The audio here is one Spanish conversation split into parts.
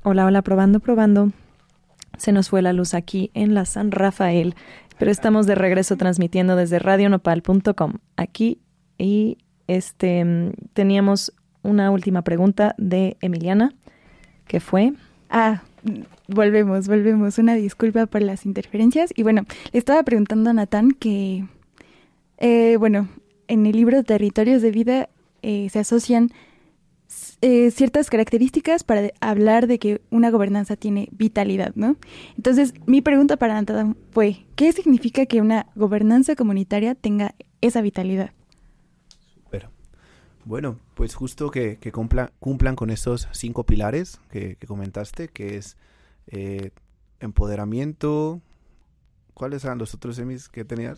Hola, hola, probando, probando. Se nos fue la luz aquí en la San Rafael, pero estamos de regreso transmitiendo desde radionopal.com. Aquí y teníamos una última pregunta de Emiliana, que fue... Volvemos. Una disculpa por las interferencias. Y bueno, le estaba preguntando a Natán que, en el libro Territorios de Vida se asocian ciertas características para hablar de que una gobernanza tiene vitalidad, ¿no? Entonces, mi pregunta para Natán fue, ¿qué significa que una gobernanza comunitaria tenga esa vitalidad? Súper. Bueno, pues justo que cumplan con esos 5 pilares que comentaste, que es empoderamiento. ¿Cuáles eran los otros semis que tenías?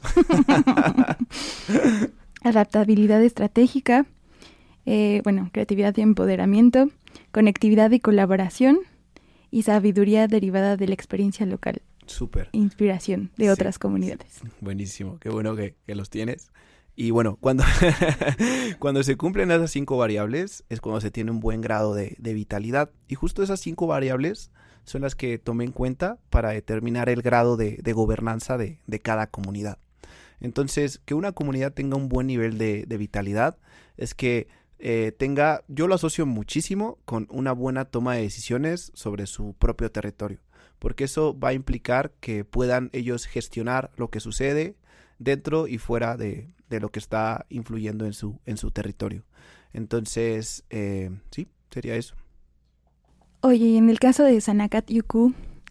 Adaptabilidad estratégica, creatividad y empoderamiento, conectividad y colaboración y sabiduría derivada de la experiencia local. Súper. Inspiración de otras comunidades. Buenísimo, qué bueno que los tienes. Y bueno, cuando se cumplen esas 5 variables es cuando se tiene un buen grado de vitalidad. Y justo esas 5 variables son las que tomé en cuenta para determinar el grado de gobernanza de cada comunidad. Entonces, que una comunidad tenga un buen nivel de vitalidad es que yo lo asocio muchísimo con una buena toma de decisiones sobre su propio territorio, porque eso va a implicar que puedan ellos gestionar lo que sucede dentro y fuera de lo que está influyendo en su territorio. Entonces, sí, sería eso. Oye, y en el caso de Sanakat-Yuku,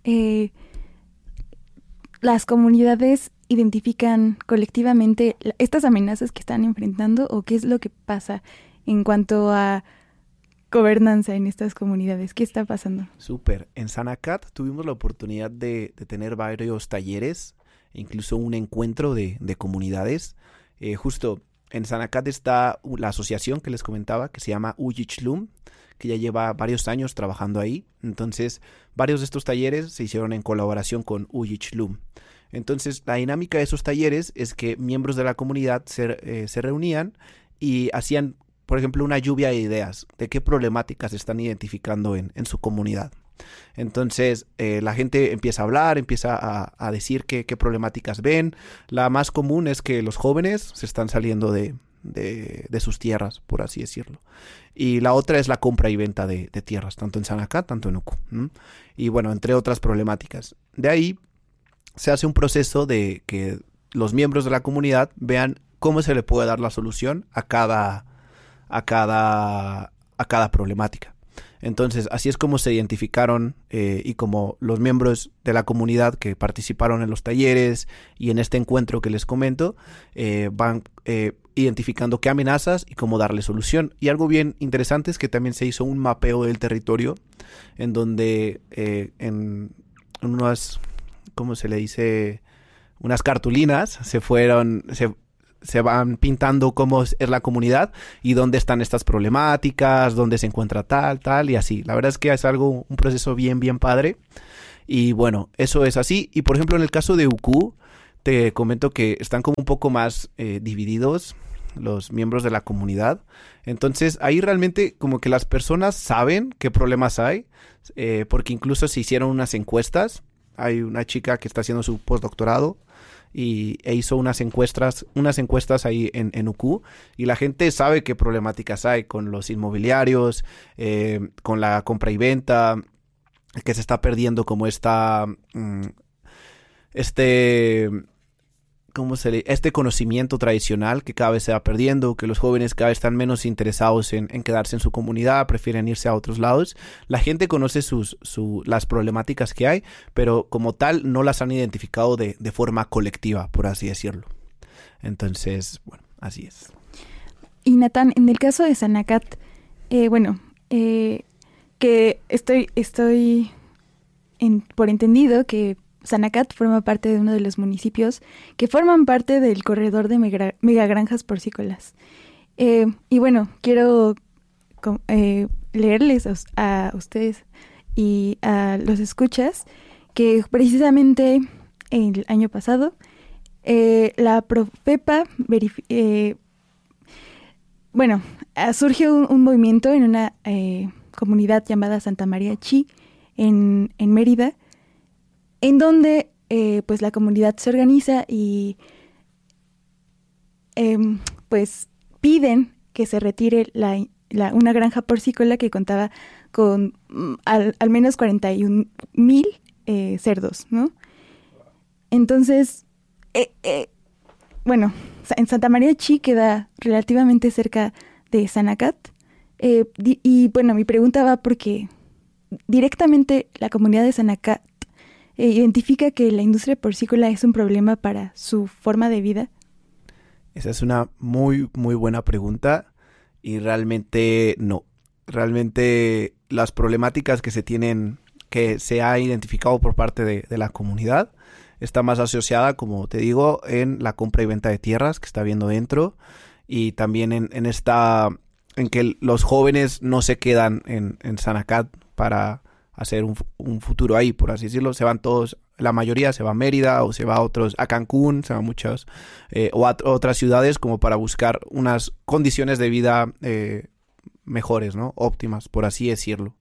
¿las comunidades identifican colectivamente estas amenazas que están enfrentando o qué es lo que pasa en cuanto a gobernanza en estas comunidades? ¿Qué está pasando? Súper. En Sanakat tuvimos la oportunidad de tener varios talleres, incluso un encuentro de comunidades. Justo en Sanakat está la asociación que les comentaba, que se llama Uyichlum, que ya lleva varios años trabajando ahí. Entonces, varios de estos talleres se hicieron en colaboración con Uyichlum. Entonces, la dinámica de esos talleres es que miembros de la comunidad se reunían y hacían, por ejemplo, una lluvia de ideas de qué problemáticas están identificando en su comunidad. Entonces la gente empieza a hablar, empieza a decir qué problemáticas ven. La más común es que los jóvenes se están saliendo de sus tierras, por así decirlo. Y la otra es la compra y venta de tierras, tanto en Sanakat, tanto en Uku. Y bueno, entre otras problemáticas. De ahí se hace un proceso de que los miembros de la comunidad vean cómo se le puede dar la solución a cada problemática. Entonces, así es como se identificaron y como los miembros de la comunidad que participaron en los talleres y en este encuentro que les comento van identificando qué amenazas y cómo darle solución. Y algo bien interesante es que también se hizo un mapeo del territorio en donde en unas, ¿cómo se le dice? Unas cartulinas se van pintando cómo es la comunidad y dónde están estas problemáticas, dónde se encuentra tal y así. La verdad es que es un proceso bien padre. Y bueno, eso es así. Y por ejemplo, en el caso de Uku, te comento que están como un poco más divididos los miembros de la comunidad. Entonces, ahí realmente como que las personas saben qué problemas hay, porque incluso se hicieron unas encuestas. Hay una chica que está haciendo su postdoctorado e hizo unas encuestas ahí en UQ, y la gente sabe qué problemáticas hay con los inmobiliarios, con la compra y venta, que se está perdiendo como este conocimiento tradicional que cada vez se va perdiendo, que los jóvenes cada vez están menos interesados en quedarse en su comunidad, prefieren irse a otros lados. La gente conoce las problemáticas que hay, pero como tal no las han identificado de forma colectiva, por así decirlo. Entonces, bueno, así es. Y Natán, en el caso de Sanakat, que estoy por entendido que Sanakat forma parte de uno de los municipios que forman parte del corredor de megagranjas porcícolas. Y bueno, quiero leerles a ustedes y a los escuchas que precisamente el año pasado la Profepa surge un movimiento en una comunidad llamada Santa María Chi, en Mérida, en donde pues la comunidad se organiza y pues piden que se retire una granja porcícola que contaba con al menos 41,000 cerdos, ¿no? Entonces, bueno, en Santa María de Chi queda relativamente cerca de Sanacat. Y bueno, mi pregunta va porque directamente la comunidad de Sanacat identifica que la industria porcícola es un problema para su forma de vida. Esa es una muy, muy buena pregunta y realmente no. Realmente las problemáticas que se ha identificado por parte de la comunidad está más asociada, como te digo, en la compra y venta de tierras que está habiendo dentro y también en que los jóvenes no se quedan en Sanacat para hacer un futuro ahí, por así decirlo. Se van todos, la mayoría se va a Mérida o se va a Cancún, se van muchas o a otras ciudades como para buscar unas condiciones de vida mejores, ¿no? Óptimas, por así decirlo.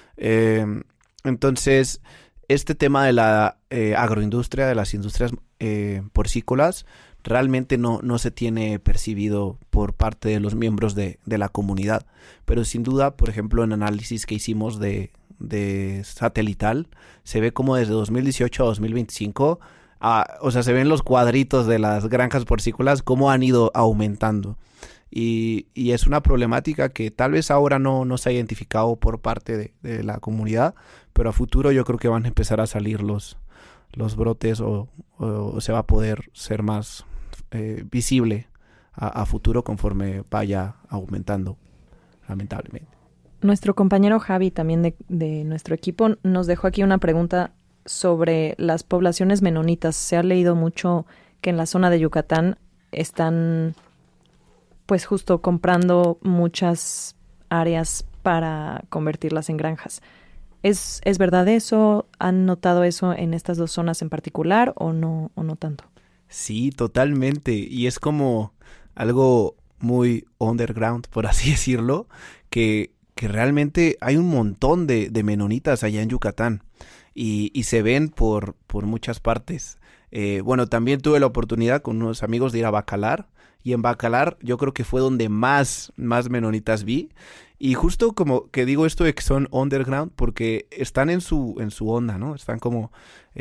Entonces, este tema de la agroindustria, de las industrias porcícolas, realmente no se tiene percibido por parte de los miembros de la comunidad. Pero sin duda, por ejemplo, en análisis que hicimos de satelital, se ve como desde 2018 a 2025, o sea, se ven los cuadritos de las granjas porcícolas cómo han ido aumentando. Y es una problemática que tal vez ahora no se ha identificado por parte de la comunidad, pero a futuro yo creo que van a empezar a salir los brotes o se va a poder ser más visible a futuro conforme vaya aumentando, lamentablemente. Nuestro compañero Javi, también de nuestro equipo, nos dejó aquí una pregunta sobre las poblaciones menonitas. Se ha leído mucho que en la zona de Yucatán están pues justo comprando muchas áreas para convertirlas en granjas. ¿Es verdad eso? ¿Han notado eso en estas dos zonas en particular o no tanto? Sí, totalmente. Y es como algo muy underground, por así decirlo, que realmente hay un montón de menonitas allá en Yucatán y se ven por muchas partes. Bueno, también tuve la oportunidad con unos amigos de ir a Bacalar, y en Bacalar yo creo que fue donde más menonitas vi. Y justo como que digo esto de que son underground porque están en su onda, ¿no? Están como...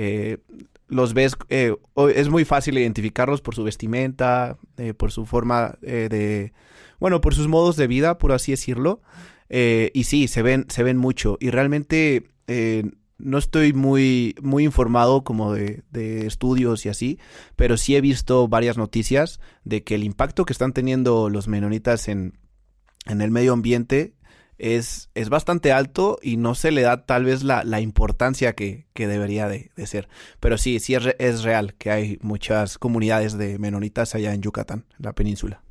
los ves... es muy fácil identificarlos por su vestimenta, por su forma bueno, por sus modos de vida, por así decirlo. Y sí, se ven mucho. Y realmente no estoy muy informado como de estudios y así, pero sí he visto varias noticias de que el impacto que están teniendo los menonitas en el medio ambiente es bastante alto y no se le da tal vez la importancia que debería de ser. Pero sí es real que hay muchas comunidades de menonitas allá en Yucatán, en la península.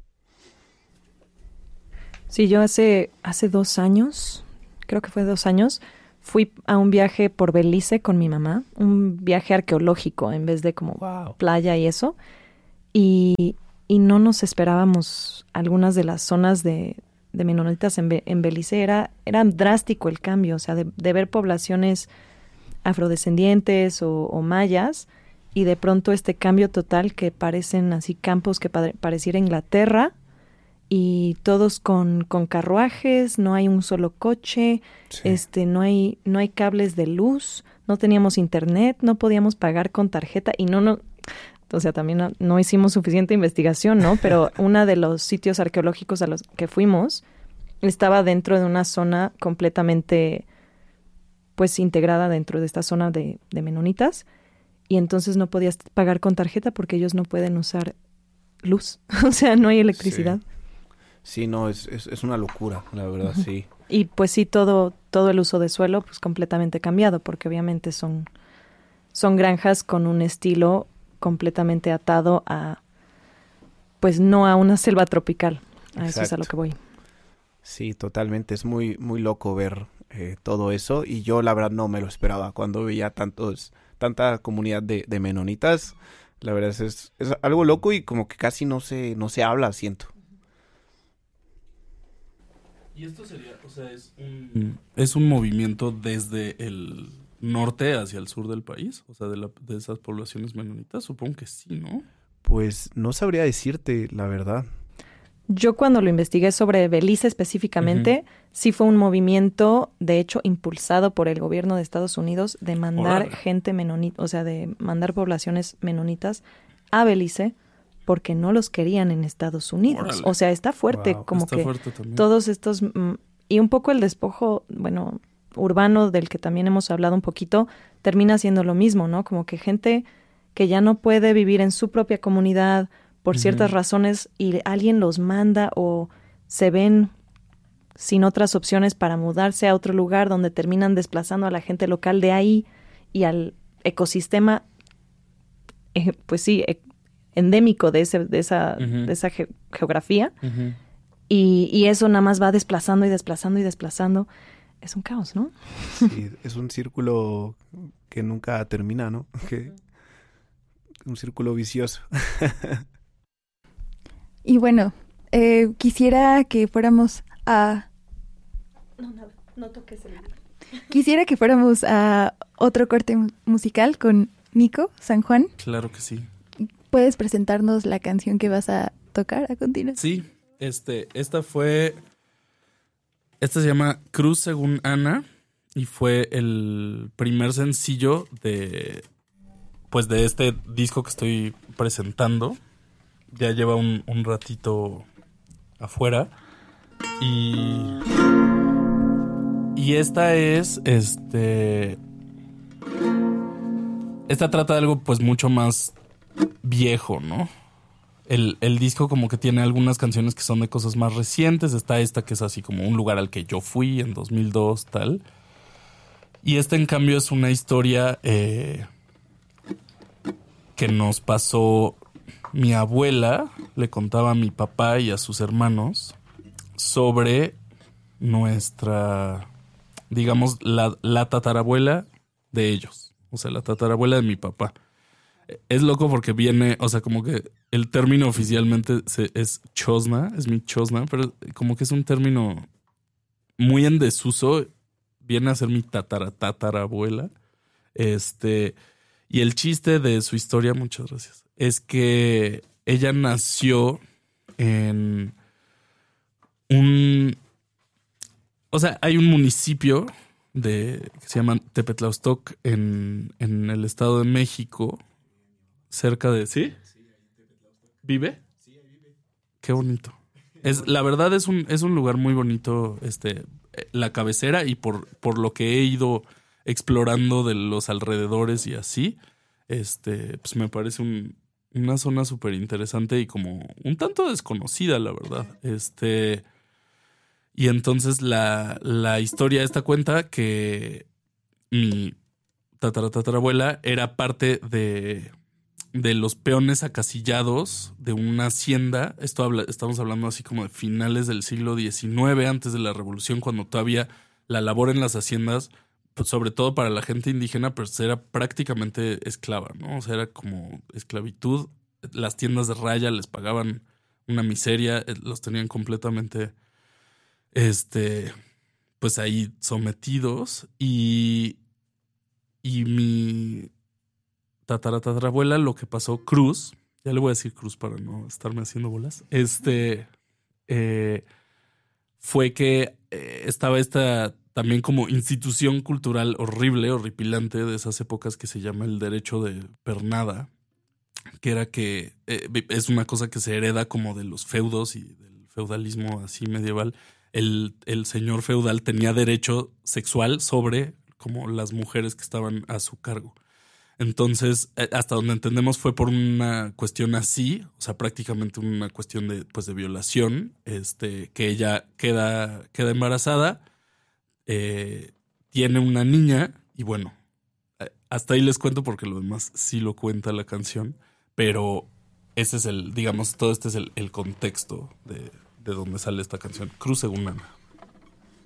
Sí, yo hace 2 años, creo que fue 2 años, fui a un viaje por Belice con mi mamá, un viaje arqueológico en vez de como playa y eso, y no nos esperábamos algunas de las zonas de menonitas en Belice. Era drástico el cambio, o sea, de ver poblaciones afrodescendientes o mayas, y de pronto este cambio total que parecen así campos que pareciera Inglaterra, y todos con carruajes, no hay un solo coche, sí. No hay cables de luz, no teníamos internet, no podíamos pagar con tarjeta y o sea, también no hicimos suficiente investigación, ¿no? Pero uno de los sitios arqueológicos a los que fuimos estaba dentro de una zona completamente, pues, integrada dentro de esta zona de menonitas, y entonces no podías pagar con tarjeta porque ellos no pueden usar luz, o sea, no hay electricidad. Sí, no, es una locura, la verdad, uh-huh. Sí. Y pues sí, todo el uso de suelo, pues completamente cambiado, porque obviamente son granjas con un estilo completamente atado a, pues no a una selva tropical. A Exacto. Eso es a lo que voy. Sí, totalmente. Es muy, muy loco ver todo eso, y yo la verdad no me lo esperaba cuando veía tanta comunidad de menonitas. La verdad es algo loco y como que casi no se habla, siento. Y esto sería, o sea, es un movimiento desde el norte hacia el sur del país, o sea, de esas poblaciones menonitas, supongo que sí, ¿no? Pues no sabría decirte la verdad. Yo cuando lo investigué sobre Belice específicamente, sí fue un movimiento, de hecho, impulsado por el gobierno de Estados Unidos de mandar Órale. gente menonita, o sea, de mandar poblaciones menonitas a Belice porque no los querían en Estados Unidos. Órale. O sea, está fuerte, Wow. como Está que fuerte también. todos estos, y un poco el despojo, bueno, urbano del que también hemos hablado un poquito, termina siendo lo mismo, ¿no? Como que gente que ya no puede vivir en su propia comunidad por ciertas razones y alguien los manda o se ven sin otras opciones para mudarse a otro lugar donde terminan desplazando a la gente local de ahí y al ecosistema, pues sí, endémico de esa geografía. Ujú. Y eso nada más va desplazando y desplazando y desplazando. Es un caos, ¿no? Sí, es un círculo que nunca termina, ¿no? Un círculo vicioso. Y bueno, quisiera que fuéramos a... No, nada, no toques el libro. Quisiera que fuéramos a otro corte musical con Nico San Juan. Claro que sí. ¿Puedes presentarnos la canción que vas a tocar a continuación? Sí, esta se llama Cruz según Ana y fue el primer sencillo de este disco que estoy presentando. Ya lleva un ratito afuera y esta esta trata de algo pues mucho más viejo, ¿no? El disco como que tiene algunas canciones que son de cosas más recientes. Está esta que es así como un lugar al que yo fui en 2002, tal. Y esta en cambio es una historia que nos pasó mi abuela, le contaba a mi papá y a sus hermanos sobre nuestra, digamos, la tatarabuela de ellos. O sea, la tatarabuela de mi papá. Es loco porque viene, o sea, como que el término oficialmente es chosna, es mi chosna, pero como que es un término muy en desuso. Viene a ser mi tatarabuela. Y el chiste de su historia, muchas gracias, es que ella nació en o sea, hay un municipio que se llama Tepetlaustoc en el Estado de México, cerca de... ¿Sí? ¿Vive? Qué bonito. La verdad es un lugar muy bonito, la cabecera, y por lo que he ido explorando de los alrededores y así, pues me parece una zona súper interesante y como un tanto desconocida, la verdad. Y entonces la historia esta cuenta que mi tatarabuela era parte de los peones acasillados de una hacienda. Estamos hablando así como de finales del siglo XIX, antes de la Revolución, cuando todavía la labor en las haciendas, pues sobre todo para la gente indígena, pues era prácticamente esclava, ¿no? O sea, era como esclavitud. Las tiendas de raya les pagaban una miseria, los tenían completamente, pues ahí sometidos. Y mi tatarabuela, lo que pasó, Cruz, ya le voy a decir Cruz para no estarme haciendo bolas, fue que estaba esta también como institución cultural horrible, horripilante de esas épocas que se llama el derecho de pernada, que era que es una cosa que se hereda como de los feudos y del feudalismo así medieval. El señor feudal tenía derecho sexual sobre como las mujeres que estaban a su cargo. Entonces, hasta donde entendemos fue por una cuestión así, o sea, prácticamente una cuestión de violación, que ella queda embarazada, tiene una niña y bueno, hasta ahí les cuento porque lo demás sí lo cuenta la canción, pero ese es digamos, todo este es el contexto de donde sale esta canción, Cruz según Ana.